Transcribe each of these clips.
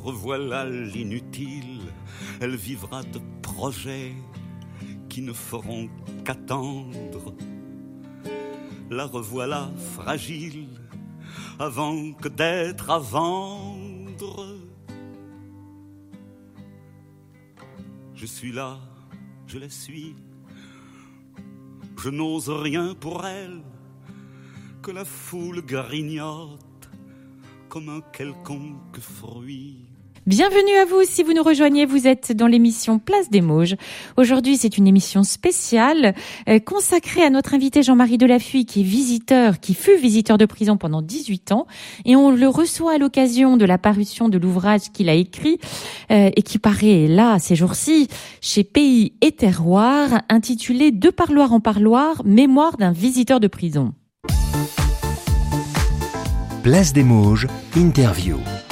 revoilà l'inutile, elle vivra de projets qui ne feront qu'attendre. La revoilà fragile avant que d'être à vendre. Je suis là, je la suis, je n'ose rien pour elle, que la foule grignote comme un quelconque fruit. Bienvenue à vous, si vous nous rejoignez, vous êtes dans l'émission Place des Mauges. Aujourd'hui, c'est une émission spéciale consacrée à notre invité Jean-Marie Delaffuy, qui fut visiteur de prison pendant 18 ans. Et on le reçoit à l'occasion de la parution de l'ouvrage qu'il a écrit et qui paraît là, ces jours-ci, chez Pays et Terroir, intitulé « De parloir en parloir, mémoire d'un visiteur de prison ». Place des Mauges, interview.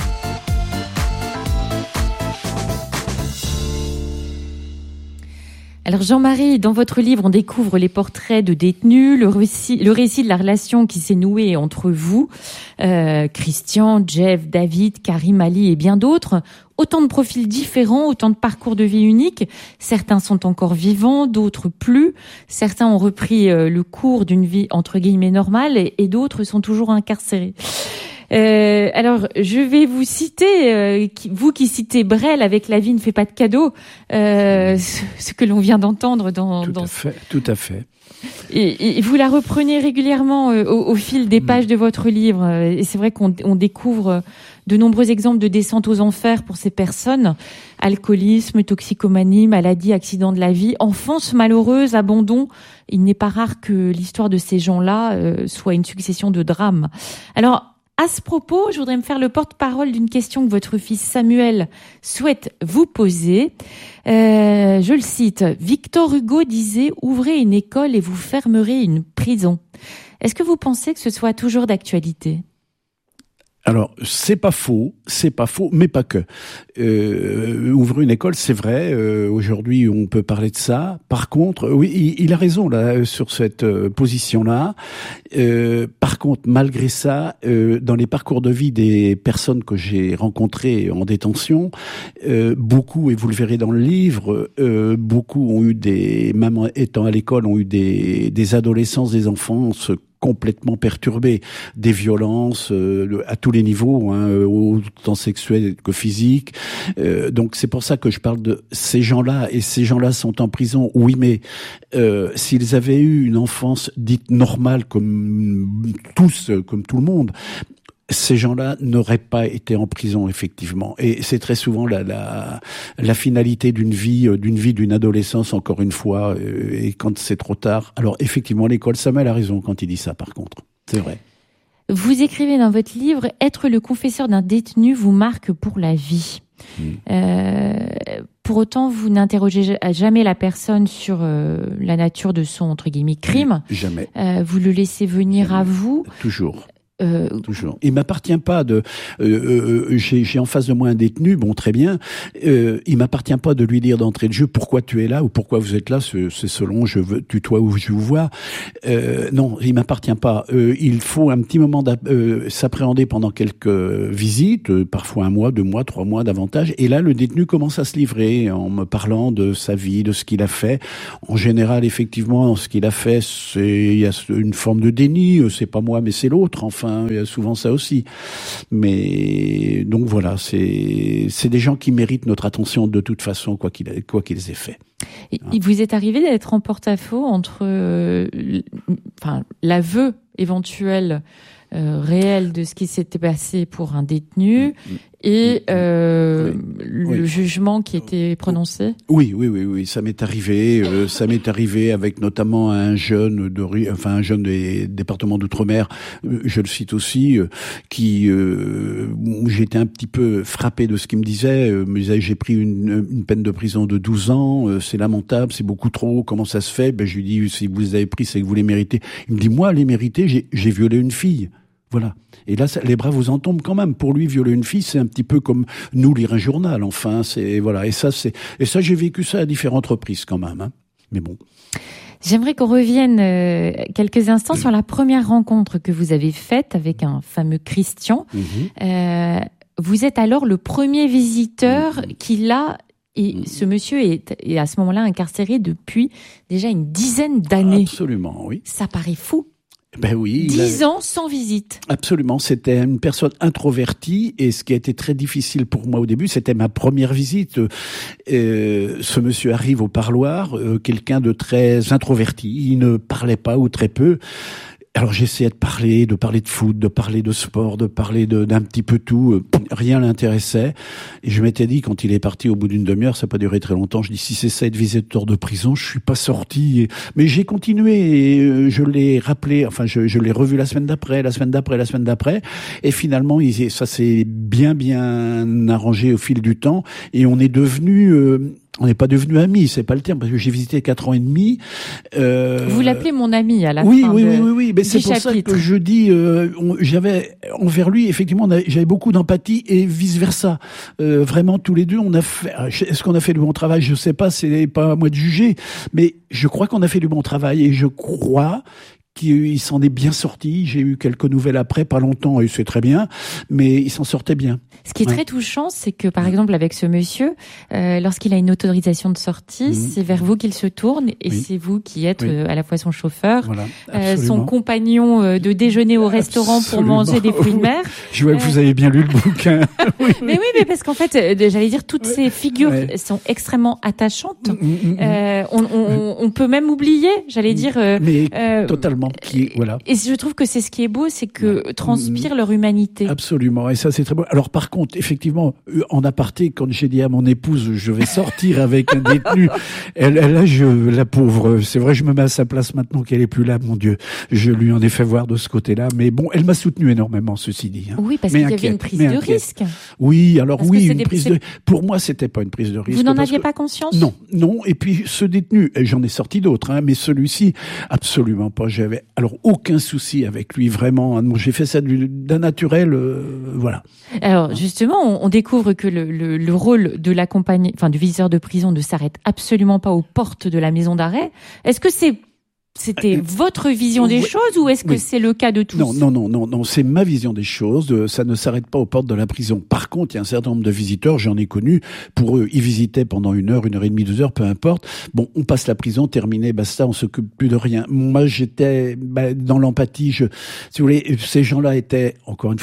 Alors Jean-Marie, dans votre livre, on découvre les portraits de détenus, le récit de la relation qui s'est nouée entre vous, Christian, Jeff, David, Karim, Ali et bien d'autres. Autant de profils différents, autant de parcours de vie uniques. Certains sont encore vivants, d'autres plus. Certains ont repris le cours d'une vie entre guillemets normale et d'autres sont toujours incarcérés. Alors, je vais vous citer, vous qui citez Brel avec La vie ne fait pas de cadeaux, ce que l'on vient d'entendre Tout à fait. Et vous la reprenez régulièrement au fil des pages de votre livre. Et c'est vrai qu'on découvre de nombreux exemples de descente aux enfers pour ces personnes. Alcoolisme, toxicomanie, maladie, accident de la vie, enfance malheureuse, abandon. Il n'est pas rare que l'histoire de ces gens-là soit une succession de drames. Alors, à ce propos, je voudrais me faire le porte-parole d'une question que votre fils Samuel souhaite vous poser. Je le cite. Victor Hugo disait « Ouvrez une école et vous fermerez une prison ». Est-ce que vous pensez que ce soit toujours d'actualité ? Alors, c'est pas faux, mais pas que. Ouvrir une école, c'est vrai. Aujourd'hui, on peut parler de ça. Par contre, oui, il a raison là sur cette position-là. Par contre, malgré ça, dans les parcours de vie des personnes que j'ai rencontrées en détention, beaucoup, et vous le verrez dans le livre, beaucoup ont eu même étant à l'école, ont eu des adolescences, des enfances complètement perturbés, des violences à tous les niveaux, autant sexuels que physiques. Donc c'est pour ça que je parle de ces gens-là, et ces gens-là sont en prison. Oui, mais s'ils avaient eu une enfance dite normale comme tout le monde, ces gens-là n'auraient pas été en prison, effectivement. Et c'est très souvent la finalité d'une vie, d'une adolescence, encore une fois, et quand c'est trop tard. Alors, effectivement, l'école, Samuel a raison quand il dit ça, par contre. C'est vrai. Vous écrivez dans votre livre « Être le confesseur d'un détenu vous marque pour la vie ». Pour autant, vous n'interrogez jamais la personne sur la nature de son, entre guillemets, crime. Jamais. Vous le laissez venir à vous. Toujours. Toujours. Il m'appartient pas j'ai en face de moi un détenu, bon, très bien. Il m'appartient pas de lui dire d'entrée de jeu pourquoi tu es là ou pourquoi vous êtes là. C'est selon je veux tutoie ou je vous vois. Non, il m'appartient pas. Il faut un petit moment s'appréhender pendant quelques visites, parfois 1 mois, 2 mois, 3 mois davantage. Et là, le détenu commence à se livrer en me parlant de sa vie, de ce qu'il a fait. En général, effectivement, ce qu'il a fait, il y a une forme de déni. C'est pas moi, mais c'est l'autre. Enfin. Il y a souvent ça aussi. Mais donc voilà, c'est des gens qui méritent notre attention de toute façon, quoi qu'ils aient fait. Il vous est arrivé d'être en porte-à-faux entre l'aveu éventuel réel de ce qui s'était passé pour un détenu et le jugement qui était prononcé? Oui, ça m'est arrivé. Ça m'est arrivé avec notamment un jeune des départements d'outre-mer, je le cite aussi, qui j'étais un petit peu frappé de ce qu'il me disait. J'ai pris une peine de prison de 12 ans, c'est lamentable, c'est beaucoup trop, comment ça se fait? Je lui dis, si vous les avez pris, c'est que vous les méritez. Il me dit, moi, les mériter, j'ai violé une fille. Voilà. Et là, les bras vous en tombent quand même. Pour lui, violer une fille, c'est un petit peu comme nous lire un journal. Enfin, c'est voilà. Et ça, j'ai vécu ça à différentes reprises quand même. Mais bon. J'aimerais qu'on revienne quelques instants sur la première rencontre que vous avez faite avec un fameux Christian. Vous êtes alors le premier visiteur qu'il a, et ce monsieur est à ce moment-là incarcéré depuis déjà une dizaine d'années. Absolument, oui. Ça paraît fou. Ben oui. 10 ans sans visite. Absolument. C'était une personne introvertie et ce qui a été très difficile pour moi au début, c'était ma première visite. Ce monsieur arrive au parloir, quelqu'un de très introverti. Il ne parlait pas ou très peu. Alors j'essayais de parler de foot, de parler de sport, de parler d'un petit peu tout. Rien l'intéressait. Et je m'étais dit, quand il est parti au bout d'une demi-heure, ça n'a pas duré très longtemps, je dis, si c'est ça être visiteur de prison, je suis pas sorti. Mais j'ai continué et je l'ai rappelé, enfin je l'ai revu la semaine d'après. Et finalement, ça s'est bien arrangé au fil du temps. Et on est devenu... on n'est pas devenus amis, c'est pas le terme, parce que j'ai visité 4 ans et demi. Vous l'appelez mon ami à la fin oui, mais c'est pour ça que je dis, j'avais envers lui, effectivement, j'avais beaucoup d'empathie et vice versa. Vraiment, tous les deux, on a fait. Est-ce qu'on a fait du bon travail? Je sais pas, c'est pas à moi de juger, mais je crois qu'on a fait du bon travail et je crois qu'il s'en est bien sorti. J'ai eu quelques nouvelles après, pas longtemps, et c'est très bien, mais il s'en sortait bien. Ce qui est très touchant, c'est que, par exemple, avec ce monsieur, lorsqu'il a une autorisation de sortie, c'est vers vous qu'il se tourne, et c'est vous qui êtes à la fois son chauffeur, son compagnon de déjeuner au restaurant pour manger des fruits de mer. Je vois que vous avez bien lu le bouquin. Mais parce qu'en fait, j'allais dire, toutes ces figures sont extrêmement attachantes. On peut même oublier, j'allais dire... mais totalement. Et je trouve que c'est ce qui est beau, c'est que transpire leur humanité. Absolument, et ça c'est très beau. Alors par contre, effectivement, en aparté, quand j'ai dit à mon épouse, je vais sortir avec un détenu, la pauvre, c'est vrai, je me mets à sa place maintenant qu'elle est plus là, mon Dieu. Je lui en ai fait voir de ce côté-là, mais bon, elle m'a soutenu énormément, ceci dit. Hein. Oui, parce qu'il y avait une prise de risque. Oui, alors pour moi, c'était pas une prise de risque. Vous n'en aviez pas conscience? Non, et puis ce détenu, j'en ai sorti d'autres, hein, mais celui-ci, absolument pas. J'avais alors aucun souci avec lui, vraiment. J'ai fait ça d'un naturel, voilà. Alors justement, on découvre que le rôle de du visiteur de prison ne s'arrête absolument pas aux portes de la maison d'arrêt. Est-ce que c'était votre vision des choses ou est-ce que c'est le cas de tous? Non, c'est ma vision des choses. Ça ne s'arrête pas aux portes de la prison. Par contre, il y a un certain nombre de visiteurs, j'en ai connu, pour eux, ils visitaient pendant 1 heure, 1h30, 2 heures, peu importe. Bon, on passe la prison, terminé, basta, on s'occupe plus de rien. Moi, j'étais dans l'empathie. Si vous voulez, ces gens-là étaient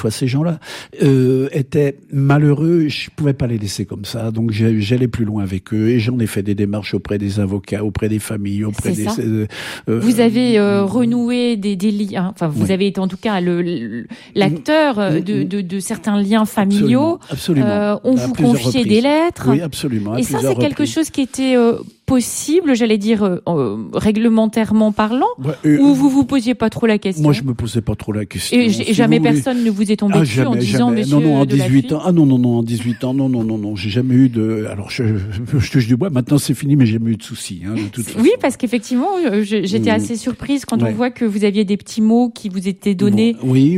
malheureux, je pouvais pas les laisser comme ça. Donc, j'allais plus loin avec eux et j'en ai fait des démarches auprès des avocats, auprès des familles, auprès des... Vous avez renoué des liens, enfin vous avez été en tout cas l'acteur de certains liens familiaux. Absolument. On vous confiait des lettres. Oui, absolument. Et ça, c'est quelque chose qui était possible, j'allais dire réglementairement parlant, ou vous posiez pas trop la question? Moi, je me posais pas trop la question. Et jamais personne ne vous est tombé dessus en disant monsieur en 18 ans. Ah non, en 18 ans, non, j'ai jamais eu de. Alors je touche du bois. Maintenant c'est fini, mais j'ai jamais eu de soucis. Hein, de toute façon. Oui, parce qu'effectivement, j'étais assez surprise quand on voit que vous aviez des petits mots qui vous étaient donnés. Oui.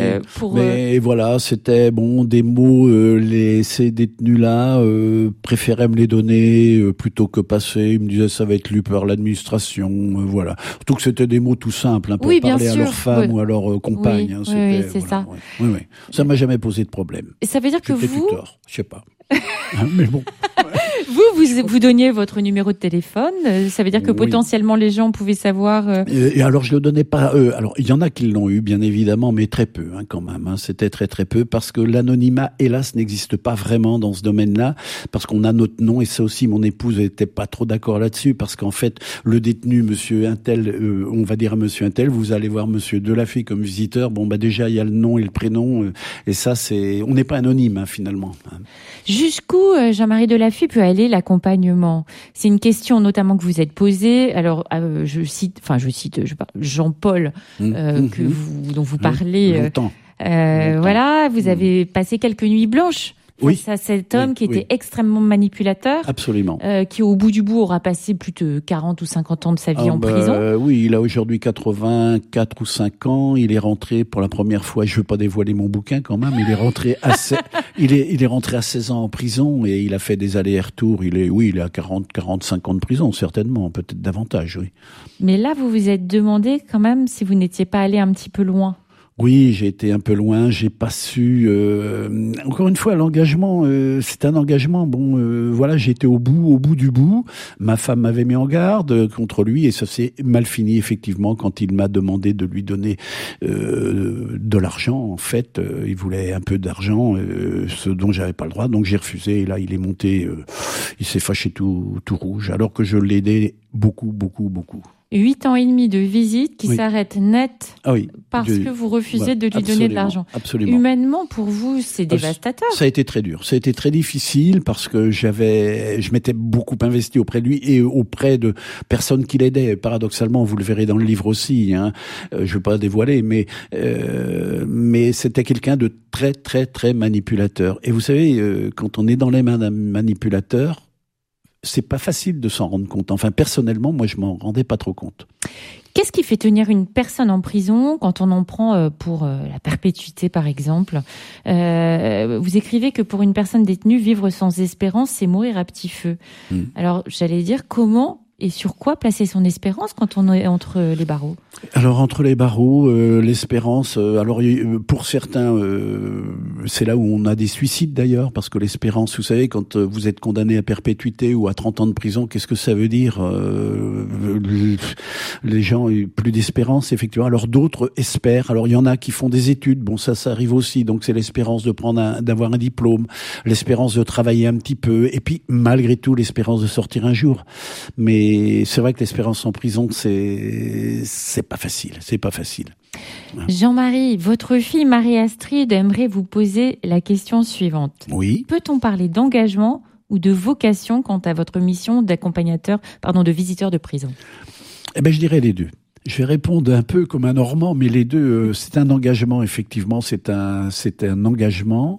Mais voilà, c'était des mots. Ces détenus-là préféraient me les donner plutôt que passer. Ils me disaient ça va être lu par l'administration, voilà. Surtout que c'était des mots tout simples pour parler à leur femme ou à leur compagne. Oui, c'est ça. Oui. Ça m'a jamais posé de problème. Et ça veut dire que vous... Je sais pas. Mais bon. Vous donniez votre numéro de téléphone. Ça veut dire que potentiellement les gens pouvaient savoir. Et alors je le donnais pas à eux. Alors il y en a qui l'ont eu bien évidemment, mais très peu quand même. C'était très peu parce que l'anonymat hélas n'existe pas vraiment dans ce domaine-là parce qu'on a notre nom et ça aussi mon épouse était pas trop d'accord là-dessus parce qu'en fait le détenu Monsieur Untel, on va dire à Monsieur Untel, vous allez voir Monsieur Delafay comme visiteur. Déjà il y a le nom et le prénom et ça on n'est pas anonyme finalement. Jusqu'où Jean-Marie Delafay peut aller l'accompagnement? C'est une question notamment que vous êtes posée. Alors, je cite Jean-Paul dont vous parlez. Voilà, vous avez passé quelques nuits blanches face à cet homme qui était extrêmement manipulateur. Absolument. Qui au bout du bout aura passé plus de 40 ou 50 ans de sa vie en prison. Oui, il a aujourd'hui 84 ou 5 ans. Il est rentré pour la première fois, je veux pas dévoiler mon bouquin quand même, il est rentré à il est rentré à 16 ans en prison et il a fait des allers-retours. Il est à 45 ans de prison, certainement, peut-être davantage, oui. Mais là, vous vous êtes demandé quand même si vous n'étiez pas allé un petit peu loin. Oui, j'ai été un peu loin, j'ai pas su. Encore une fois, l'engagement, c'est un engagement. Bon, voilà, j'ai été au bout du bout. Ma femme m'avait mis en garde contre lui et ça s'est mal fini effectivement quand il m'a demandé de lui donner de l'argent. En fait, il voulait un peu d'argent, ce dont j'avais pas le droit, donc j'ai refusé. Et là, il est monté, il s'est fâché tout rouge, alors que je l'aidais beaucoup. 8 ans et demi de visite qui s'arrête net parce que vous refusez de lui donner de l'argent. Absolument. Humainement, pour vous, c'est dévastateur. Ça a été très dur. Ça a été très difficile parce que je m'étais beaucoup investi auprès de lui et auprès de personnes qui l'aidaient. Paradoxalement, vous le verrez dans le livre aussi, hein. Je ne veux pas dévoiler, mais c'était quelqu'un de très, très, très manipulateur. Et vous savez, quand on est dans les mains d'un manipulateur, c'est pas facile de s'en rendre compte. Enfin, personnellement, moi, je m'en rendais pas trop compte. Qu'est-ce qui fait tenir une personne en prison quand on en prend pour la perpétuité, par exemple ? Vous écrivez que pour une personne détenue, vivre sans espérance, c'est mourir à petit feu. Alors, j'allais dire, comment et sur quoi placer son espérance quand on est entre les barreaux ? Alors, entre les barreaux, l'espérance, alors pour certains, c'est là où on a des suicides d'ailleurs, parce que l'espérance, vous savez, quand vous êtes condamné à perpétuité ou à 30 ans de prison, qu'est-ce que ça veut dire ? Les gens ont plus d'espérance, effectivement. Alors d'autres espèrent. Alors il y en a qui font des études, bon ça arrive aussi, donc c'est l'espérance de d'avoir un diplôme, l'espérance de travailler un petit peu, et puis malgré tout l'espérance de sortir un jour. Mais c'est vrai que l'espérance en prison, c'est pas facile. Jean-Marie, votre fille Marie-Astrid aimerait vous poser la question suivante. Oui. Peut-on parler d'engagement ou de vocation quant à votre mission de visiteur de prison ? Eh ben, je dirais les deux. Je vais répondre un peu comme un Normand, mais les deux, c'est un engagement, effectivement, c'est un engagement.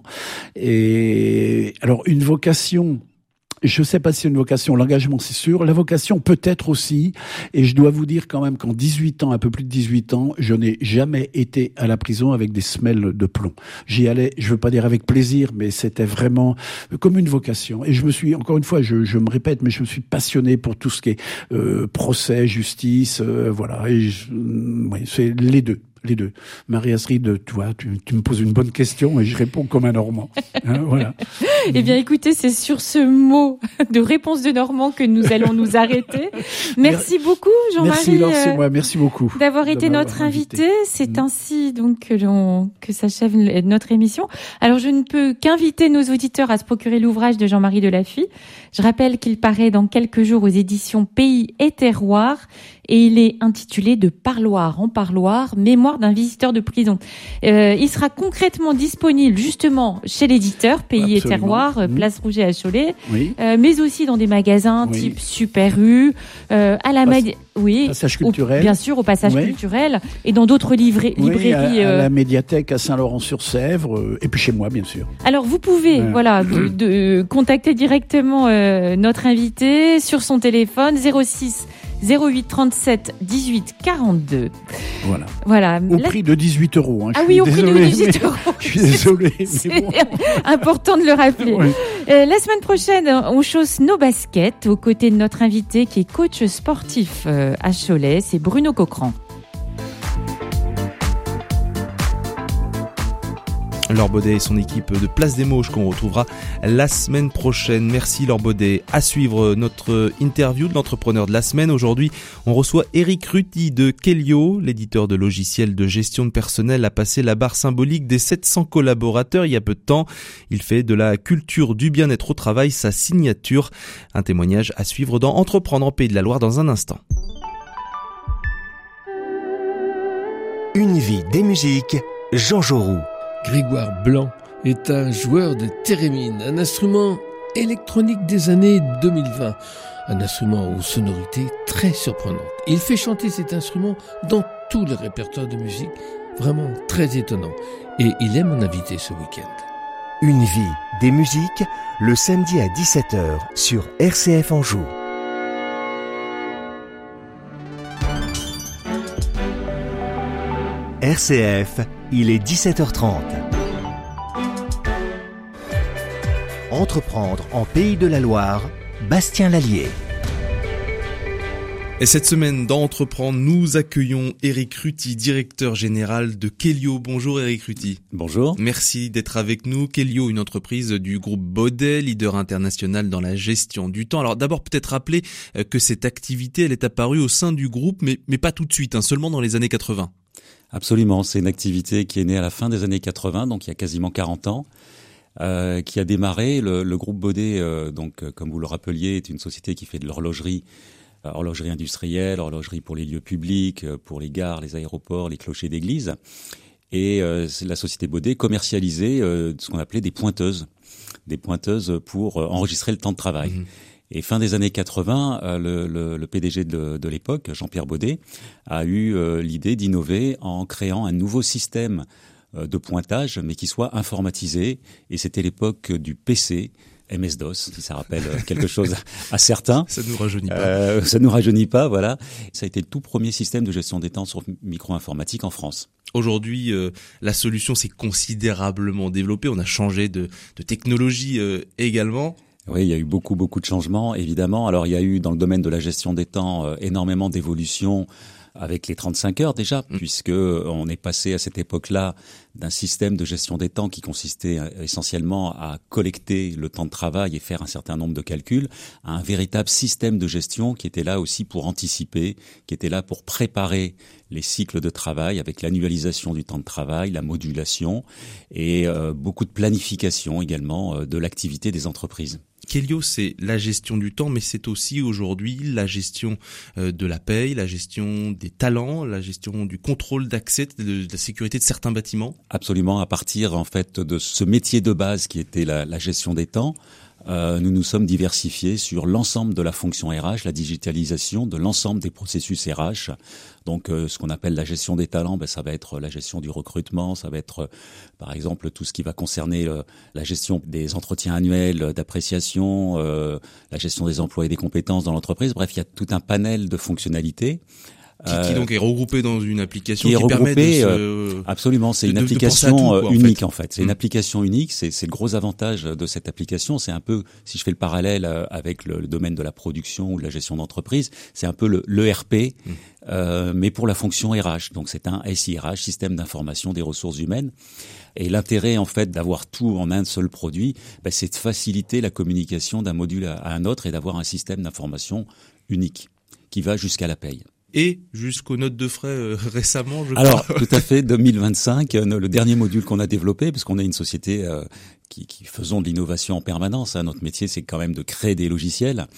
Et alors, une vocation, je sais pas si c'est une vocation, l'engagement c'est sûr, la vocation peut-être aussi, et je dois vous dire quand même qu'en 18 ans, un peu plus de 18 ans, je n'ai jamais été à la prison avec des semelles de plomb. J'y allais, je veux pas dire avec plaisir, mais c'était vraiment comme une vocation. Et je me suis, encore une fois, je me répète, mais je me suis passionné pour tout ce qui est procès, justice, voilà, et c'est les deux. Marie-Astrid, tu me poses une bonne question et je réponds comme un Normand. Hein, voilà. Eh bien, écoutez, c'est sur ce mot de réponse de Normand que nous allons nous arrêter. Merci beaucoup, Jean-Marie. Merci, Laure, c'est moi. Merci beaucoup. D'avoir été notre invité. C'est ainsi, donc, que s'achève notre émission. Alors, je ne peux qu'inviter nos auditeurs à se procurer l'ouvrage de Jean-Marie Delafie. Je rappelle qu'il paraît dans quelques jours aux éditions Pays et Terroir. Et il est intitulé De parloir en parloir, mémoire d'un visiteur de prison. Il sera concrètement disponible justement chez l'éditeur Pays et Terroir, Place Rouget à Cholet, mais aussi dans des magasins type Super U, à la Passage culturel, bien sûr au Passage culturel, et dans d'autres librairies. À la médiathèque à Saint-Laurent-sur-Sèvre, et puis chez moi bien sûr. Alors vous pouvez contacter directement notre invité sur son téléphone 06 08 37 18 42. Voilà. Au prix de 18 €. Hein, au prix de 18 €. Je suis désolé. C'est important de le rappeler. Oui. La semaine prochaine, on chausse nos baskets aux côtés de notre invité qui est coach sportif à Cholet. C'est Bruno Coquerand. Laure Baudet et son équipe de Place des Mauges qu'on retrouvera la semaine prochaine. Merci Laure Baudet. À suivre notre interview de l'entrepreneur de la semaine. Aujourd'hui, on reçoit Eric Ruti de Kelio. L'éditeur de logiciels de gestion de personnel a passé la barre symbolique des 700 collaborateurs il y a peu de temps. Il fait de la culture du bien-être au travail sa signature. Un témoignage à suivre dans Entreprendre en Pays de la Loire dans un instant. Une vie des musiques, Jean Jaurou. Grégoire Blanc est un joueur de thérémine, un instrument électronique des années 2020, un instrument aux sonorités très surprenantes. Il fait chanter cet instrument dans tous les répertoires de musique, vraiment très étonnant. Et il est mon invité ce week-end. Une vie des musiques, le samedi à 17h sur RCF Anjou. RCF, il est 17h30. Entreprendre en Pays de la Loire, Bastien Lallier. Et cette semaine, dans Entreprendre, nous accueillons Éric Ruti, directeur général de Kellio. Bonjour Éric Ruti. Bonjour. Merci d'être avec nous. Kellio, une entreprise du groupe Baudet, leader international dans la gestion du temps. Alors d'abord, peut-être rappeler que cette activité, elle est apparue au sein du groupe, mais pas tout de suite, seulement dans les années 80. Absolument, c'est une activité qui est née à la fin des années 80, donc il y a quasiment 40 ans. Qui a démarré. Le groupe Baudet, comme vous le rappeliez, est une société qui fait de l'horlogerie, horlogerie industrielle, horlogerie pour les lieux publics, pour les gares, les aéroports, les clochers d'église. Et la société Baudet commercialisait ce qu'on appelait des pointeuses pour enregistrer le temps de travail. Mmh. Et fin des années 80, le PDG de l'époque, Jean-Pierre Baudet, a eu l'idée d'innover en créant un nouveau système de pointage, mais qui soit informatisé. Et c'était l'époque du PC, MS-DOS, si ça rappelle quelque chose à certains. Ça ne nous rajeunit pas. Ça ne nous rajeunit pas, voilà. Ça a été le tout premier système de gestion des temps sur micro-informatique en France. Aujourd'hui, la solution s'est considérablement développée. On a changé de technologie également. Oui, il y a eu beaucoup de changements, évidemment. Alors, il y a eu, dans le domaine de la gestion des temps, énormément d'évolutions avec les 35 heures déjà, puisque on est passé à cette époque-là d'un système de gestion des temps qui consistait essentiellement à collecter le temps de travail et faire un certain nombre de calculs, à un véritable système de gestion qui était là aussi pour anticiper, qui était là pour préparer les cycles de travail avec l'annualisation du temps de travail, la modulation et beaucoup de planification également de l'activité des entreprises. Kellio, c'est la gestion du temps, mais c'est aussi aujourd'hui la gestion de la paye, la gestion des talents, la gestion du contrôle d'accès, de la sécurité de certains bâtiments. Absolument, à partir en fait de ce métier de base qui était la gestion des temps, nous nous sommes diversifiés sur l'ensemble de la fonction RH, la digitalisation de l'ensemble des processus RH. Donc, ce qu'on appelle la gestion des talents, ça va être la gestion du recrutement, ça va être, par exemple, tout ce qui va concerner la gestion des entretiens annuels d'appréciation, la gestion des emplois et des compétences dans l'entreprise. Bref, il y a tout un panel de fonctionnalités. Qui donc est regroupé dans une application qui permet de absolument, c'est une application unique en fait. C'est une application unique, c'est le gros avantage de cette application. C'est un peu, si je fais le parallèle avec le domaine de la production ou de la gestion d'entreprise, c'est un peu l'ERP, mais pour la fonction RH. Donc c'est un SIRH, système d'information des ressources humaines. Et l'intérêt en fait d'avoir tout en un seul produit, c'est de faciliter la communication d'un module à un autre et d'avoir un système d'information unique qui va jusqu'à la paye. Et jusqu'aux notes de frais récemment, je crois. Alors, tout à fait, 2025, le dernier module qu'on a développé, parce qu'on est une société qui faisons de l'innovation en permanence. Notre métier, c'est quand même de créer des logiciels.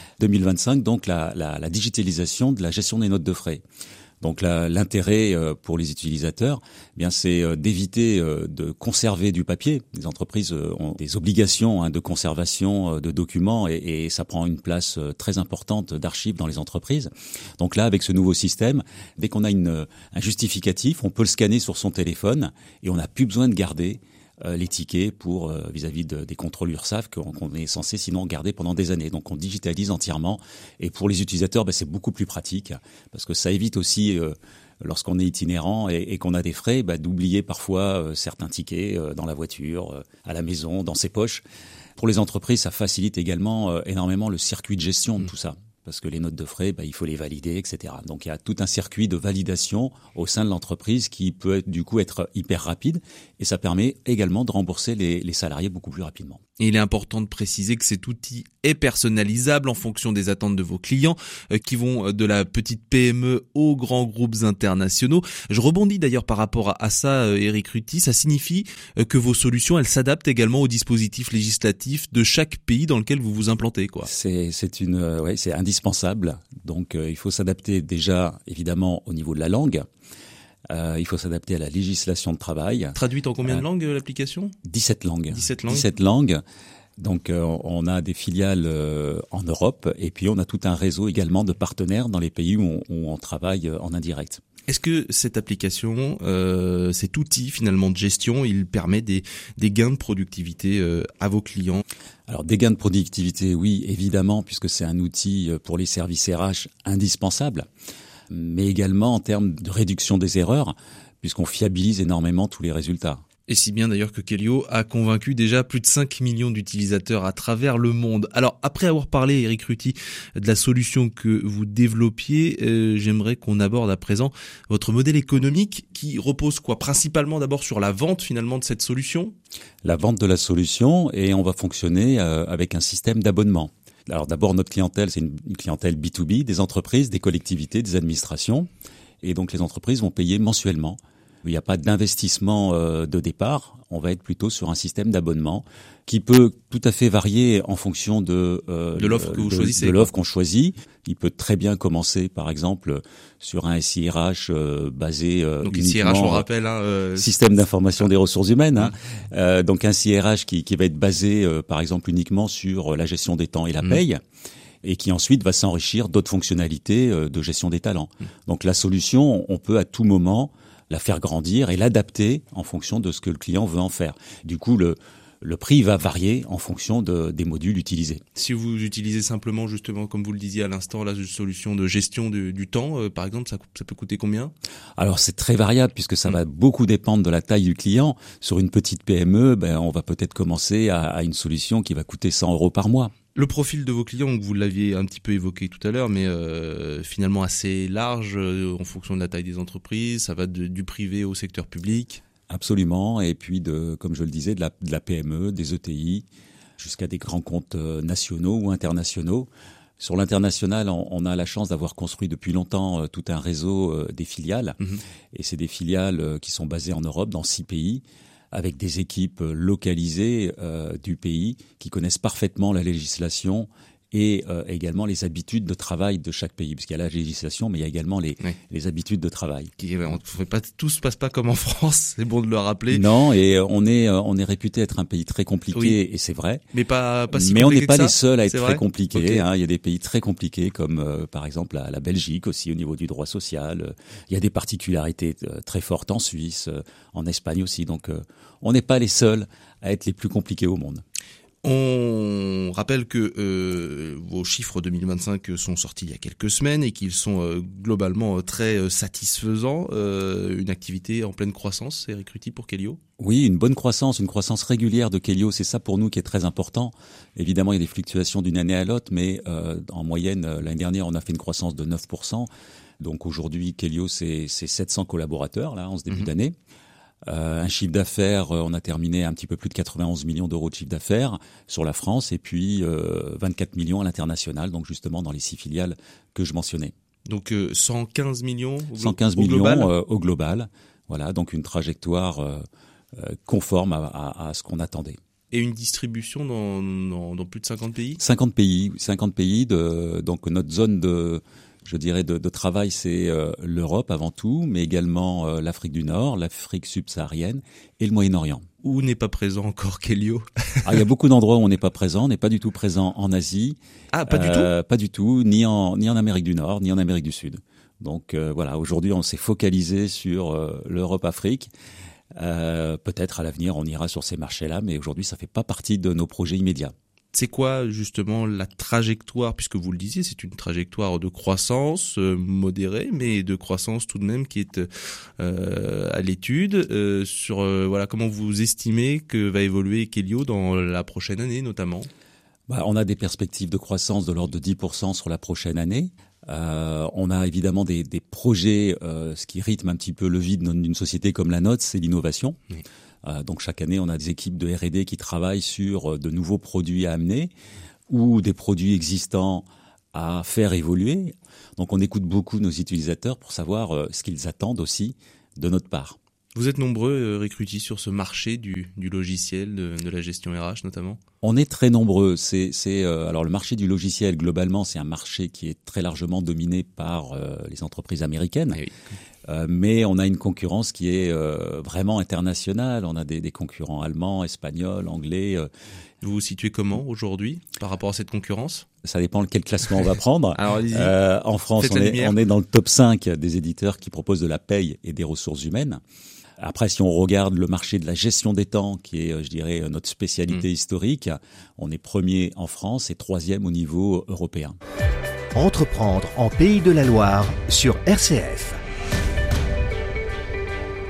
2025, donc la digitalisation de la gestion des notes de frais. Donc l'intérêt pour les utilisateurs, c'est d'éviter de conserver du papier. Les entreprises ont des obligations de conservation de documents et ça prend une place très importante d'archives dans les entreprises. Donc là, avec ce nouveau système, dès qu'on a un justificatif, on peut le scanner sur son téléphone et on n'a plus besoin de garder les tickets pour vis-à-vis des contrôles URSSAF qu'on est censé sinon garder pendant des années. Donc on digitalise entièrement et pour les utilisateurs c'est beaucoup plus pratique parce que ça évite aussi lorsqu'on est itinérant et qu'on a des frais d'oublier parfois certains tickets dans la voiture, à la maison, dans ses poches. Pour les entreprises, ça facilite également énormément le circuit de gestion de tout ça. Parce que les notes de frais, il faut les valider, etc. Donc il y a tout un circuit de validation au sein de l'entreprise qui peut du coup être hyper rapide et ça permet également de rembourser les salariés beaucoup plus rapidement. Et il est important de préciser que cet outil est personnalisable en fonction des attentes de vos clients qui vont de la petite PME aux grands groupes internationaux. Je rebondis d'ailleurs par rapport à ça, Éric Ruti. Ça signifie que vos solutions, elles s'adaptent également aux dispositifs législatifs de chaque pays dans lequel vous vous implantez, quoi. C'est indispensable. Donc il faut s'adapter déjà évidemment au niveau de la langue. Il faut s'adapter à la législation de travail. Traduite en combien de langues l'application ? 17 langues. 17 langues. Donc on a des filiales en Europe et puis on a tout un réseau également de partenaires dans les pays où on travaille en indirect. Est-ce que cette application, cet outil finalement de gestion, il permet des gains de productivité à vos clients ? Alors des gains de productivité, oui, évidemment, puisque c'est un outil pour les services RH indispensable, mais également en termes de réduction des erreurs, puisqu'on fiabilise énormément tous les résultats. Et si bien d'ailleurs que Kelio a convaincu déjà plus de 5 millions d'utilisateurs à travers le monde. Alors après avoir parlé, Éric Ruti, de la solution que vous développiez, j'aimerais qu'on aborde à présent votre modèle économique qui repose principalement d'abord sur la vente finalement de cette solution. La vente de la solution, et on va fonctionner avec un système d'abonnement. Alors d'abord notre clientèle, c'est une clientèle B2B, des entreprises, des collectivités, des administrations. Et donc les entreprises vont payer mensuellement. Il n'y a pas d'investissement de départ, on va être plutôt sur un système d'abonnement qui peut tout à fait varier en fonction de l'offre que vous choisissez. De l'offre qu'on choisit. Il peut très bien commencer par exemple sur un SIRH basé donc SIRH, on rappelle système d'information des ressources humaines. Donc un SIRH qui va être basé par exemple uniquement sur la gestion des temps et la paye. Et qui ensuite va s'enrichir d'autres fonctionnalités de gestion des talents. Donc la solution, on peut à tout moment la faire grandir et l'adapter en fonction de ce que le client veut en faire. Du coup, le prix va varier en fonction des modules utilisés. Si vous utilisez simplement, justement, comme vous le disiez à l'instant, la solution de gestion du temps, par exemple, ça peut coûter combien ? Alors, c'est très variable puisque ça va beaucoup dépendre de la taille du client. Sur une petite PME, on va peut-être commencer à une solution qui va coûter 100 € par mois. Le profil de vos clients, vous l'aviez un petit peu évoqué tout à l'heure, mais finalement assez large en fonction de la taille des entreprises. Ça va du privé au secteur public. Absolument. Et puis, comme je le disais, de la PME, des ETI, jusqu'à des grands comptes nationaux ou internationaux. Sur l'international, on a la chance d'avoir construit depuis longtemps tout un réseau des filiales. Et c'est des filiales qui sont basées en Europe, dans 6 pays. Avec des équipes localisées du pays qui connaissent parfaitement la législation et également les habitudes de travail de chaque pays, parce qu'il y a la législation, mais il y a également les habitudes de travail. Tout se passe pas comme en France, c'est bon de le rappeler. Non, et on est réputé être un pays très compliqué, et c'est vrai. Mais pas si mais on n'est n'est pas les seuls à être très compliqués. Okay. Il y a des pays très compliqués comme par exemple la Belgique aussi au niveau du droit social. Il y a des particularités très fortes en Suisse, en Espagne aussi. Donc on n'est pas les seuls à être les plus compliqués au monde. On rappelle que vos chiffres 2025 sont sortis il y a quelques semaines et qu'ils sont globalement très satisfaisants. Une activité en pleine croissance, Éric Ruti, pour Kelio ? Oui, une bonne croissance, une croissance régulière de Kelio, c'est ça pour nous qui est très important. Évidemment, il y a des fluctuations d'une année à l'autre, mais en moyenne, l'année dernière, on a fait une croissance de 9%. Donc aujourd'hui, Kelio, c'est 700 collaborateurs là en ce début d'année. Un chiffre d'affaires, on a terminé un petit peu plus de 91 millions d'euros de chiffre d'affaires sur la France et puis 24 millions à l'international, donc justement dans les 6 filiales que je mentionnais. Donc 115 millions 115 millions global. Au global. Voilà, donc une trajectoire conforme à ce qu'on attendait. Et une distribution dans plus de 50 pays ? 50 pays. Donc notre zone de travail, c'est l'Europe avant tout, mais également l'Afrique du Nord, l'Afrique subsaharienne et le Moyen-Orient. Où n'est pas présent encore Kelio ? Il y a beaucoup d'endroits où on n'est pas présent. On n'est pas du tout présent en Asie. Ah, pas du tout ? Pas du tout, ni en Amérique du Nord, ni en Amérique du Sud. Donc voilà, aujourd'hui, on s'est focalisé sur l'Europe-Afrique. Peut-être à l'avenir, on ira sur ces marchés-là, mais aujourd'hui, ça fait pas partie de nos projets immédiats. C'est quoi justement la trajectoire, puisque vous le disiez, c'est une trajectoire de croissance modérée, mais de croissance tout de même qui est à l'étude. Comment vous estimez que va évoluer Kelio dans la prochaine année notamment ? On a des perspectives de croissance de l'ordre de 10% sur la prochaine année. On a évidemment des projets, ce qui rythme un petit peu le vide d'une société comme la nôtre, c'est l'innovation. Oui. Donc chaque année, on a des équipes de R&D qui travaillent sur de nouveaux produits à amener ou des produits existants à faire évoluer. Donc on écoute beaucoup nos utilisateurs pour savoir ce qu'ils attendent aussi de notre part. Vous êtes nombreux, Éric Ruti, sur ce marché du logiciel, de la gestion RH notamment ? On est très nombreux. Alors le marché du logiciel, globalement, c'est un marché qui est très largement dominé par les entreprises américaines. Oui. Mais on a une concurrence qui est vraiment internationale. On a des concurrents allemands, espagnols, anglais. Vous vous situez comment aujourd'hui par rapport à cette concurrence ? Ça dépend quel classement on va prendre. Alors, en France, on est dans le top 5 des éditeurs qui proposent de la paye et des ressources humaines. Après, si on regarde le marché de la gestion des temps, qui est, je dirais, notre spécialité historique, on est premier en France et 3e au niveau européen. Entreprendre en Pays de la Loire sur RCF.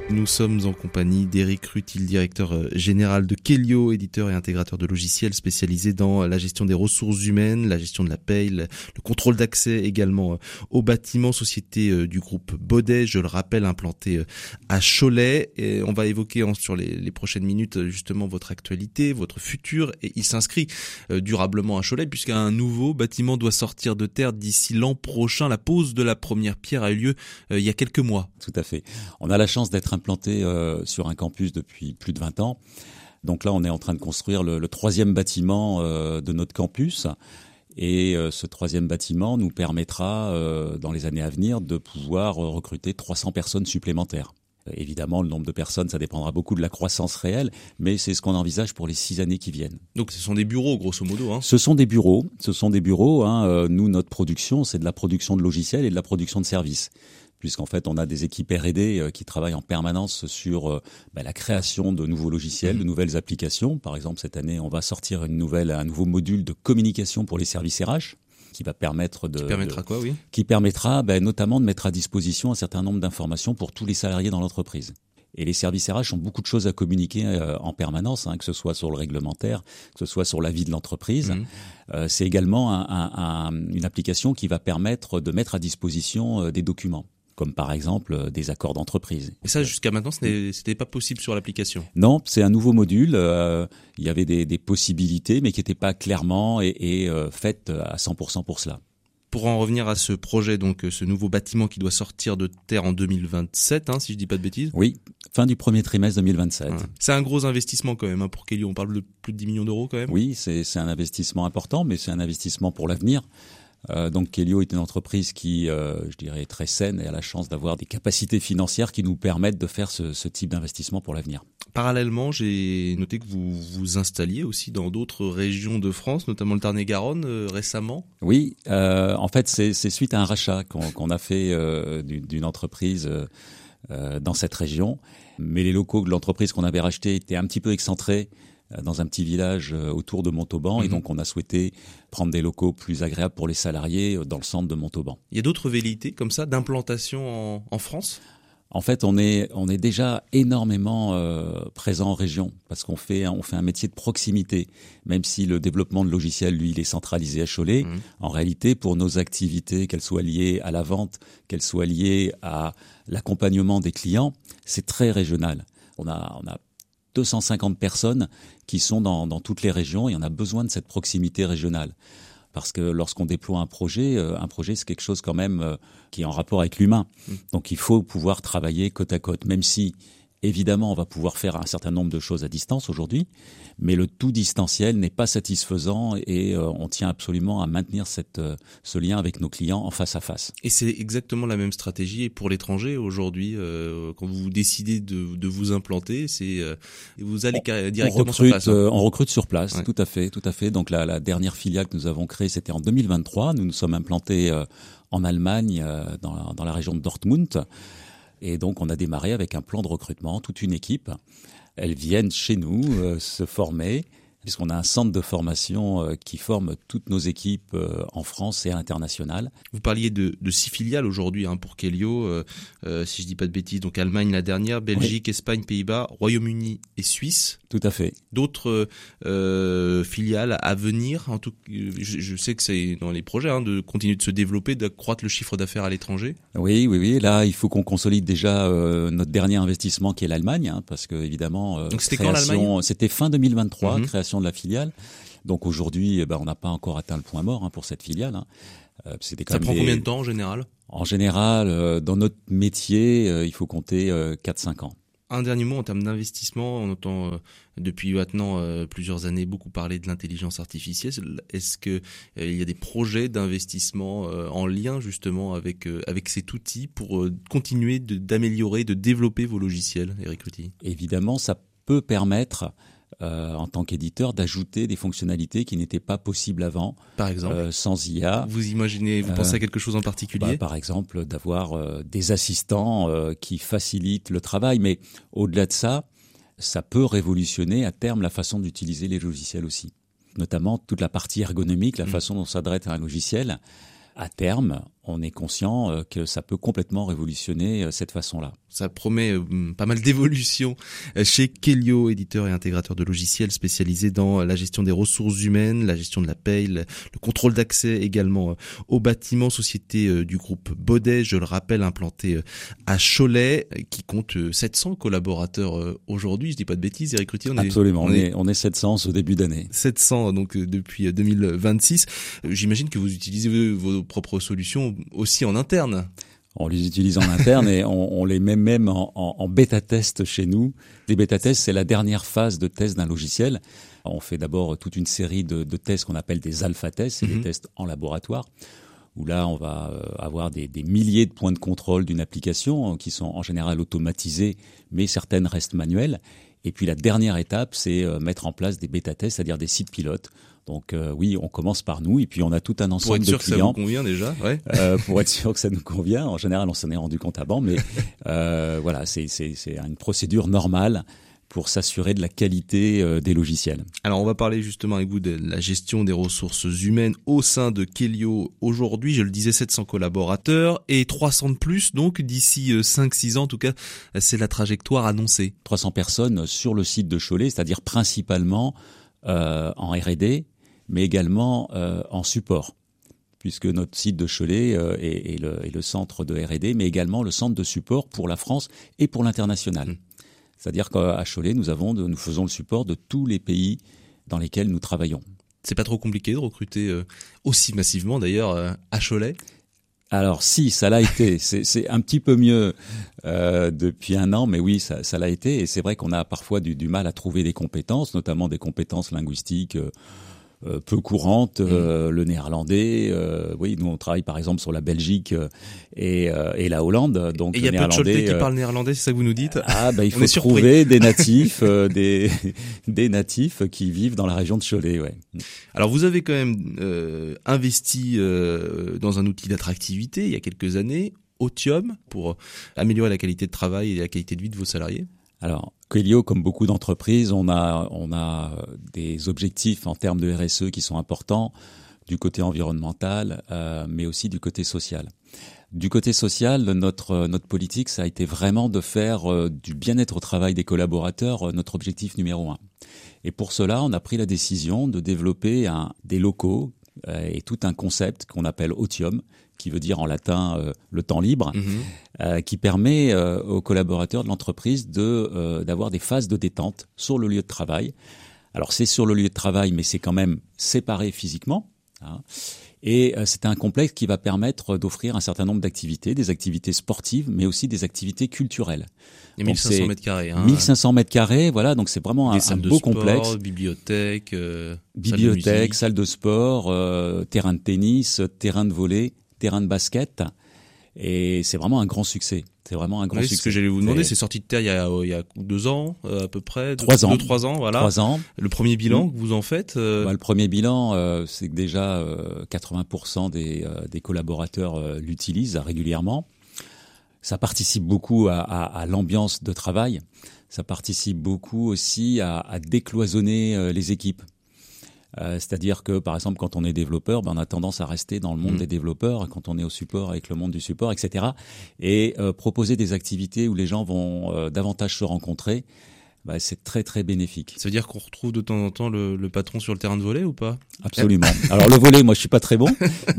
Nous sommes en compagnie d'Éric Rutil, le directeur général de Keilio, éditeur et intégrateur de logiciels spécialisé dans la gestion des ressources humaines, la gestion de la paye, le contrôle d'accès également aux bâtiments, société du groupe Baudet, je le rappelle, implantée à Cholet. Et on va évoquer sur les prochaines minutes justement votre actualité, votre futur, et il s'inscrit durablement à Cholet puisqu'un nouveau bâtiment doit sortir de terre d'ici l'an prochain. La pose de la première pierre a eu lieu il y a quelques mois. Tout à fait. On a la chance d'être implanté sur un campus depuis plus de 20 ans. Donc là, on est en train de construire le troisième bâtiment de notre campus. Et ce troisième bâtiment nous permettra, dans les années à venir, de pouvoir recruter 300 personnes supplémentaires. Évidemment, le nombre de personnes, ça dépendra beaucoup de la croissance réelle, mais c'est ce qu'on envisage pour les 6 années qui viennent. Donc ce sont des bureaux, grosso modo, hein. Ce sont des bureaux. Nous, notre production, c'est de la production de logiciels et de la production de services. Puisqu'en fait, on a des équipes R&D qui travaillent en permanence sur la création de nouveaux logiciels, de nouvelles applications. Par exemple, cette année, on va sortir un nouveau module de communication pour les services RH qui va permettre qui permettra notamment de mettre à disposition un certain nombre d'informations pour tous les salariés dans l'entreprise. Et les services RH ont beaucoup de choses à communiquer en permanence, que ce soit sur le réglementaire, que ce soit sur la vie de l'entreprise. C'est également une application qui va permettre de mettre à disposition des documents, comme par exemple des accords d'entreprise. Et ça, jusqu'à maintenant, c'était pas possible sur l'application? Non, c'est un nouveau module. Il y avait des possibilités, mais qui n'étaient pas clairement et faites à 100% pour cela. Pour en revenir à ce projet, donc ce nouveau bâtiment qui doit sortir de terre en 2027, si je dis pas de bêtises. Oui, fin du premier trimestre 2027. C'est un gros investissement quand même pour Keilio. On parle de plus de 10 millions d'euros quand même. Oui, c'est un investissement important, mais c'est un investissement pour l'avenir. Donc Keilio est une entreprise qui, je dirais, est très saine et a la chance d'avoir des capacités financières qui nous permettent de faire ce type d'investissement pour l'avenir. Parallèlement, j'ai noté que vous vous installiez aussi dans d'autres régions de France, notamment le Tarn-et-Garonne récemment. Oui, en fait, c'est suite à un rachat qu'on a fait d'une entreprise dans cette région. Mais les locaux de l'entreprise qu'on avait rachetés étaient un petit peu excentrés dans un petit village autour de Montauban, et donc on a souhaité prendre des locaux plus agréables pour les salariés dans le centre de Montauban. Il y a d'autres velléités comme ça d'implantation en France ? En fait, on est déjà énormément présent en région parce qu'on fait un métier de proximité. Même si le développement de logiciels, lui, il est centralisé à Cholet, en réalité, pour nos activités, qu'elles soient liées à la vente, qu'elles soient liées à l'accompagnement des clients, c'est très régional. On a 250 personnes qui sont dans toutes les régions et on a besoin de cette proximité régionale. Parce que lorsqu'on déploie un projet, c'est quelque chose quand même qui est en rapport avec l'humain. Donc il faut pouvoir travailler côte à côte, même si évidemment on va pouvoir faire un certain nombre de choses à distance aujourd'hui, mais le tout distanciel n'est pas satisfaisant et on tient absolument à maintenir ce lien avec nos clients en face à face. Et c'est exactement la même stratégie pour l'étranger aujourd'hui, quand vous décidez de vous implanter, vous allez directement sur place. On recrute sur place, ouais. Tout à fait. Donc la dernière filiale que nous avons créée, c'était en 2023. Nous nous sommes implantés en Allemagne, dans la région de Dortmund. Et donc, on a démarré avec un plan de recrutement, toute une équipe. Elles viennent chez nous se former, puisqu'on a un centre de formation qui forme toutes nos équipes en France et à l'international. Vous parliez de 6 filiales aujourd'hui pour Keilio, si je dis pas de bêtises. Donc Allemagne la dernière, Belgique, oui. Espagne, Pays-Bas, Royaume-Uni et Suisse. Tout à fait. D'autres filiales à venir. En tout, je sais que c'est dans les projets de continuer de se développer, d'accroître le chiffre d'affaires à l'étranger. Oui. Là, il faut qu'on consolide déjà notre dernier investissement qui est l'Allemagne, parce que évidemment. Donc c'était quand l'Allemagne ? C'était fin 2023, création de la filiale. Donc aujourd'hui, on n'a pas encore atteint le point mort pour cette filiale. Ça prend combien de temps en général ? En général, dans notre métier, il faut compter 4-5 ans. Un dernier mot en termes d'investissement. On entend depuis maintenant plusieurs années beaucoup parler de l'intelligence artificielle. Est-ce que il y a des projets d'investissement en lien justement avec cet outil pour continuer d'améliorer, de développer vos logiciels, Éric Rutil ? Évidemment, ça peut permettre en tant qu'éditeur d'ajouter des fonctionnalités qui n'étaient pas possibles avant. Par exemple, sans IA. Vous pensez à quelque chose en particulier ? Par exemple, d'avoir des assistants qui facilitent le travail. Mais au-delà de ça, ça peut révolutionner à terme la façon d'utiliser les logiciels aussi. Notamment toute la partie ergonomique, la façon dont s'adresse un logiciel. À terme, on est conscient que ça peut complètement révolutionner cette façon-là. Ça promet pas mal d'évolution chez Keilio, éditeur et intégrateur de logiciels spécialisé dans la gestion des ressources humaines, la gestion de la paye, le contrôle d'accès également aux bâtiments, société du groupe Baudet, je le rappelle, implantée à Cholet, qui compte 700 collaborateurs aujourd'hui, je dis pas de bêtises, Éric Rutty, Absolument, on est 700 au début d'année. 700 donc depuis 2026. J'imagine que vous utilisez vos propres solutions aussi en interne. On les utilise en interne et on les met même en bêta-test chez nous. Les bêta-tests, c'est la dernière phase de test d'un logiciel. On fait d'abord toute une série de tests qu'on appelle des alpha-tests, c'est des tests en laboratoire, où là, on va avoir des milliers de points de contrôle d'une application qui sont en général automatisés, mais certaines restent manuelles. Et puis la dernière étape, c'est mettre en place des bêta-tests, c'est-à-dire des sites pilotes. Donc oui, on commence par nous et puis on a tout un ensemble de clients. Pour être sûr que ça vous convient déjà, ouais. Pour être sûr que ça nous convient. En général, on s'en est rendu compte avant, mais voilà, c'est une procédure normale pour s'assurer de la qualité des logiciels. Alors on va parler justement avec vous de la gestion des ressources humaines au sein de Keilio aujourd'hui. Je le disais, 700 collaborateurs et 300 de plus, donc d'ici 5-6 ans en tout cas, c'est la trajectoire annoncée. 300 personnes sur le site de Cholet, c'est-à-dire principalement en R&D, mais également en support, puisque notre site de Cholet est le centre de R&D, mais également le centre de support pour la France et pour l'international. C'est-à-dire qu'à Cholet, nous faisons le support de tous les pays dans lesquels nous travaillons. C'est pas trop compliqué de recruter aussi massivement d'ailleurs à Cholet ? Alors si, ça l'a été. C'est un petit peu mieux depuis un an, mais oui, ça l'a été. Et c'est vrai qu'on a parfois du mal à trouver des compétences, notamment des compétences linguistiques peu courantes, le néerlandais. Oui, nous on travaille par exemple sur la Belgique et la Hollande. Donc et il y a peu de Choletais qui parlent néerlandais, c'est ça que vous nous dites ? Ah il faut trouver des natifs, des natifs qui vivent dans la région de Cholet. Ouais. Alors vous avez quand même investi dans un outil d'attractivité il y a quelques années, Otium, pour améliorer la qualité de travail et la qualité de vie de vos salariés. Alors, Keilio, comme beaucoup d'entreprises, on a des objectifs en termes de RSE qui sont importants, du côté environnemental, mais aussi du côté social. Du côté social, notre politique, ça a été vraiment de faire du bien-être au travail des collaborateurs notre objectif numéro 1. Et pour cela, on a pris la décision de développer des locaux et tout un concept qu'on appelle Otium, qui veut dire en latin le temps libre, qui permet aux collaborateurs de l'entreprise d'avoir des phases de détente sur le lieu de travail. Alors c'est sur le lieu de travail, mais c'est quand même séparé physiquement. Hein. Et c'est un complexe qui va permettre d'offrir un certain nombre d'activités, des activités sportives, mais aussi des activités culturelles. Il y a 1500 mètres carrés. 1500 mètres carrés, voilà, donc c'est vraiment un beau complexe. Bibliothèque, salle de sport, terrain de tennis, terrain de volley, terrain de basket, et c'est vraiment un grand succès. C'est vraiment un grand succès. Ce que j'allais vous demander, c'est sorti de terre il y a 2 ans, à peu près. 3 ans. 2-3 ans, voilà. 3 ans. Le premier bilan que vous en faites Le premier bilan, c'est que déjà 80% des collaborateurs l'utilisent régulièrement. Ça participe beaucoup à l'ambiance de travail. Ça participe beaucoup aussi à décloisonner les équipes. C'est-à-dire que, par exemple, quand on est développeur, on a tendance à rester dans le monde des développeurs, quand on est au support avec le monde du support, etc. Et proposer des activités où les gens vont davantage se rencontrer, c'est très très bénéfique. Ça veut dire qu'on retrouve de temps en temps le patron sur le terrain de volley ou pas ? Absolument. Alors le volley, moi je suis pas très bon,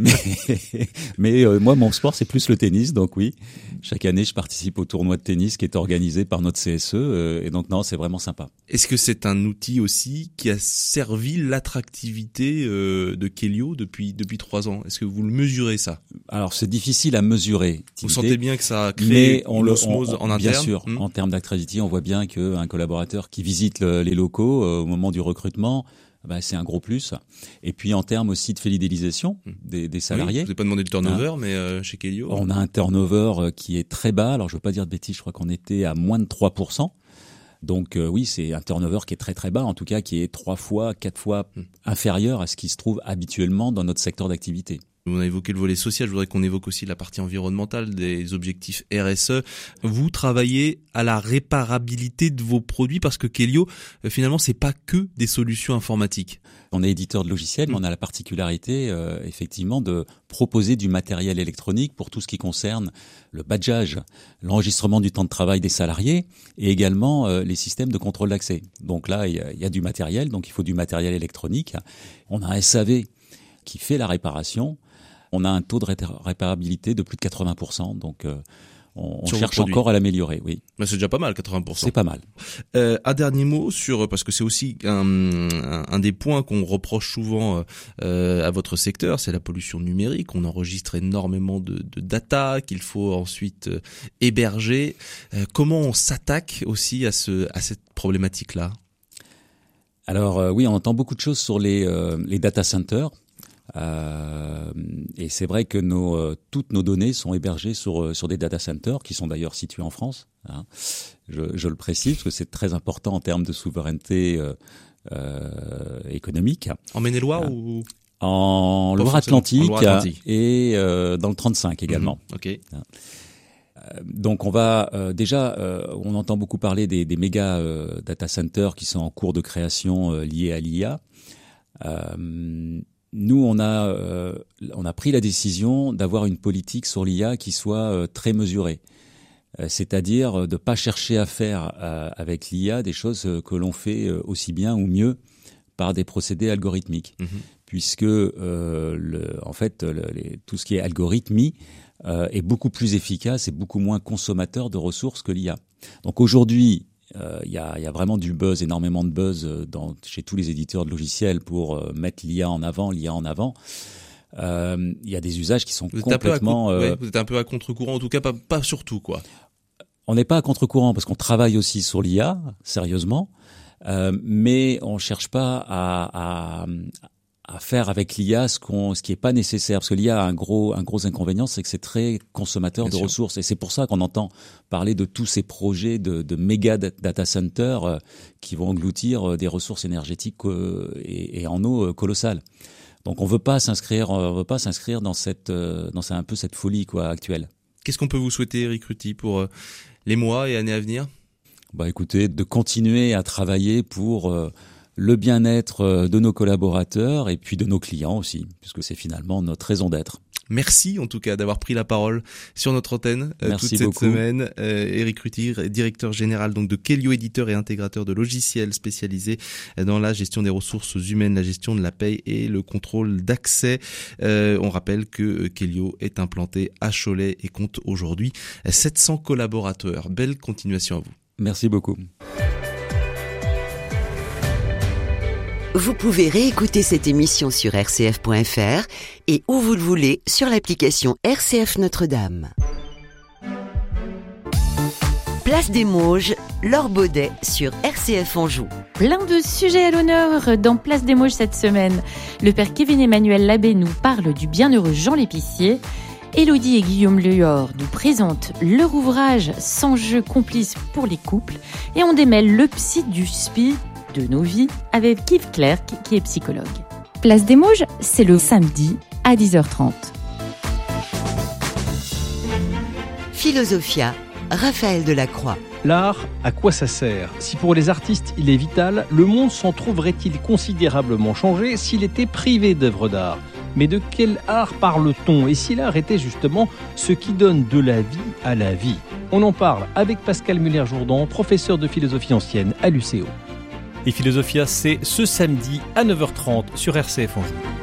mais moi mon sport c'est plus le tennis, donc oui. Chaque année je participe au tournoi de tennis qui est organisé par notre CSE, et donc non, c'est vraiment sympa. Est-ce que c'est un outil aussi qui a servi l'attractivité de Keilio depuis 3 ans ? Est-ce que vous le mesurez ça ? Alors c'est difficile à mesurer. Vous sentez bien que ça a créé une osmose en interne ? Bien sûr, en termes d'attractivité, on voit bien qu'un collaborateur qui visite les locaux au moment du recrutement, c'est un gros plus. Et puis en termes aussi de fidélisation des salariés. Oui, je vous ai pas demandé le turnover, mais chez Keilio, on a un turnover qui est très bas. Alors je veux pas dire de bêtises, je crois qu'on était à moins de 3%. Donc oui, c'est un turnover qui est très très bas, en tout cas qui est 3 fois, 4 fois inférieur à ce qui se trouve habituellement dans notre secteur d'activité. On a évoqué le volet social, je voudrais qu'on évoque aussi la partie environnementale des objectifs RSE. Vous travaillez à la réparabilité de vos produits parce que Keilio, finalement, c'est pas que des solutions informatiques. On est éditeur de logiciels, mais on a la particularité, effectivement, de proposer du matériel électronique pour tout ce qui concerne le badgeage, l'enregistrement du temps de travail des salariés et également les systèmes de contrôle d'accès. Donc là, il y a du matériel, donc il faut du matériel électronique. On a un SAV qui fait la réparation. On a un taux de réparabilité de plus de 80%, donc on cherche encore à l'améliorer, oui. Mais c'est déjà pas mal, 80%. C'est pas mal. Un dernier mot parce que c'est aussi un des points qu'on reproche souvent à votre secteur, c'est la pollution numérique. On enregistre énormément de data qu'il faut ensuite héberger. Comment on s'attaque aussi à cette problématique-là? Alors oui, on entend beaucoup de choses sur les data centers. Et c'est vrai que toutes nos données sont hébergées sur des data centers qui sont d'ailleurs situés en France. Hein. Je le précise parce que c'est très important en termes de souveraineté économique. En Maine-et-Loire ou en Loire-Atlantique et dans le 35 également. Ok. Donc on va on entend beaucoup parler des méga data centers qui sont en cours de création liés à l'IA. Nous, on a pris la décision d'avoir une politique sur l'IA qui soit très mesurée. C'est-à-dire de pas chercher à faire avec l'IA des choses que l'on fait aussi bien ou mieux par des procédés algorithmiques. Puisque en fait tout ce qui est algorithmie est beaucoup plus efficace et beaucoup moins consommateur de ressources que l'IA. Donc aujourd'hui, il y a vraiment du buzz, énormément de buzz chez tous les éditeurs de logiciels pour mettre l'IA en avant. Il y a des usages qui sont complètement... vous êtes un peu à contre-courant, en tout cas pas sur tout, quoi. On n'est pas à contre-courant parce qu'on travaille aussi sur l'IA, sérieusement, mais on cherche pas à faire avec l'IA ce qui est pas nécessaire, parce que l'IA a un gros inconvénient, c'est que c'est très consommateur de ressources, et c'est pour ça qu'on entend parler de tous ces projets de méga data centers qui vont engloutir des ressources énergétiques et en eau colossales. Donc on veut pas s'inscrire dans un peu cette folie actuelle. Qu'est-ce qu'on peut vous souhaiter, Éric Ruti, pour les mois et années à venir? Écoutez, de continuer à travailler pour le bien-être de nos collaborateurs et puis de nos clients aussi, puisque c'est finalement notre raison d'être. Merci en tout cas d'avoir pris la parole sur notre antenne toute cette semaine. Éric Ruti, directeur général donc de Keilio, éditeur et intégrateur de logiciels spécialisés dans la gestion des ressources humaines, la gestion de la paye et le contrôle d'accès. On rappelle que Keilio est implanté à Cholet et compte aujourd'hui 700 collaborateurs. Belle continuation à vous. Merci beaucoup. Vous pouvez réécouter cette émission sur rcf.fr et où vous le voulez sur l'application RCF Notre-Dame. Place des Mauges, Laure Baudet sur RCF Anjou. Plein de sujets à l'honneur dans Place des Mauges cette semaine. Le père Kevin-Emmanuel Labbé nous parle du bienheureux Jean l'épicier. Élodie et Guillaume Lehor nous présentent leur ouvrage Sans jeu complice pour les couples. Et on démêle le psy du spi de nos vies avec Yves Clerc qui est psychologue. Place des Mauges, c'est le samedi à 10h30. Philosophia, Raphaël Delacroix. L'art, à quoi ça sert? Si pour les artistes il est vital, le monde s'en trouverait-il considérablement changé s'il était privé d'œuvres d'art? Mais de quel art parle-t-on? Et si l'art était justement ce qui donne de la vie à la vie? On en parle avec Pascal Muller-Jourdan, professeur de philosophie ancienne à l'UCO. Et Philosophia, c'est ce samedi à 9h30 sur RCF Anjou.